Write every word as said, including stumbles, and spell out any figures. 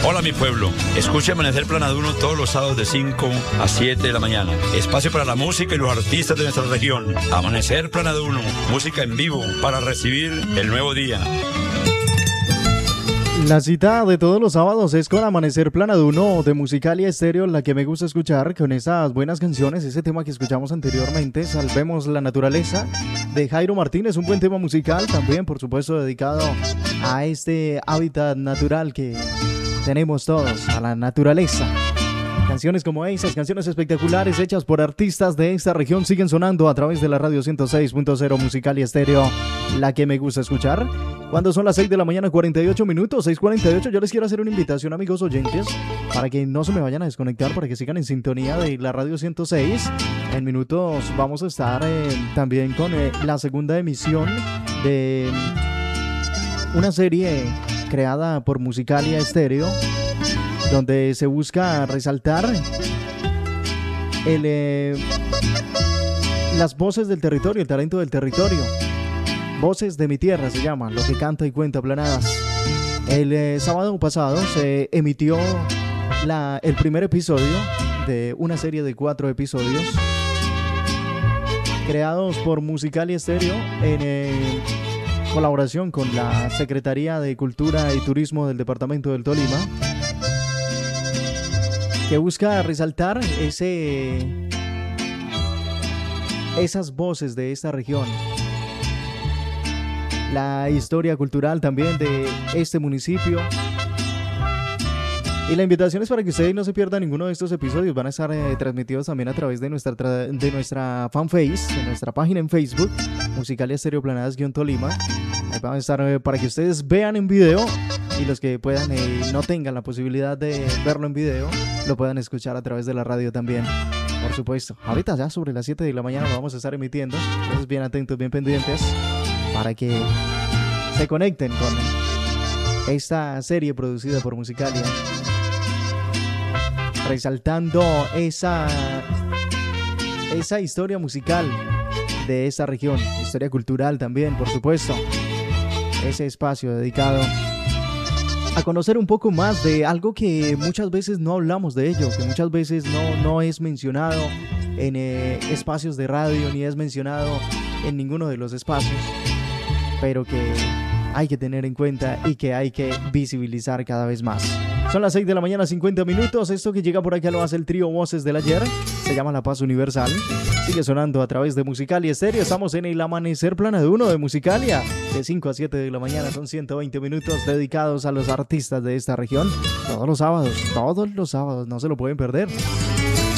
Hola mi pueblo, escuche Amanecer Planaduno todos los sábados de cinco a siete de la mañana. Espacio para la música y los artistas de nuestra región. Amanecer Planaduno, música en vivo para recibir el nuevo día. La cita de todos los sábados es con Amanecer Planaduno de Musicalia Estéreo, la que me gusta escuchar con esas buenas canciones. Ese tema que escuchamos anteriormente, Salvemos la Naturaleza, de Jairo Martínez, un buen tema musical también, por supuesto, dedicado a este hábitat natural que tenemos todos, a la naturaleza. Canciones como esas, canciones espectaculares hechas por artistas de esta región siguen sonando a través de la radio ciento seis punto cero Musicalia Estéreo, la que me gusta escuchar. Cuando son las seis de la mañana, cuarenta y ocho minutos, seis cuarenta y ocho, yo les quiero hacer una invitación, amigos oyentes, para que no se me vayan a desconectar, para que sigan en sintonía de la radio ciento seis. En minutos vamos a estar eh, también con eh, la segunda emisión de una serie creada por Musicalia Estéreo, donde se busca resaltar el, eh, las voces del territorio, el talento del territorio. Voces de mi tierra se llama, lo que canta y cuenta Planadas. El eh, sábado pasado se emitió la, el primer episodio de una serie de cuatro episodios creados por Musicalia Estéreo en eh, colaboración con la Secretaría de Cultura y Turismo del Departamento del Tolima, que busca resaltar ese, esas voces de esta región, la historia cultural también de este municipio. Y la invitación es para que ustedes no se pierdan ninguno de estos episodios. Van a estar eh, transmitidos también a través de nuestra, tra- de nuestra fanpage, de nuestra página en Facebook, Musicalia Estéreo Planadas-Tolima. Ahí van a estar eh, para que ustedes vean en video, y los que puedan eh, no tengan la posibilidad de verlo en video, lo puedan escuchar a través de la radio también, por supuesto. Ahorita ya sobre las siete de la mañana lo vamos a estar emitiendo, entonces bien atentos, bien pendientes, para que se conecten con esta serie producida por Musicalia, resaltando esa, esa historia musical de esta región, historia cultural también, por supuesto. Ese espacio dedicado a conocer un poco más de algo que muchas veces no hablamos de ello, que muchas veces no, no es mencionado en eh, espacios de radio, ni es mencionado en ninguno de los espacios, pero que hay que tener en cuenta y que hay que visibilizar cada vez más. Son las seis de la mañana, cincuenta minutos. Esto que llega por acá lo hace el trío Voces del Ayer. Se llama La Paz Universal. Sigue sonando a través de Musicalia Estéreo. Estamos en el Amanecer Planaduno de Musicalia. De cinco a siete de la mañana son ciento veinte minutos dedicados a los artistas de esta región. Todos los sábados, todos los sábados. No se lo pueden perder.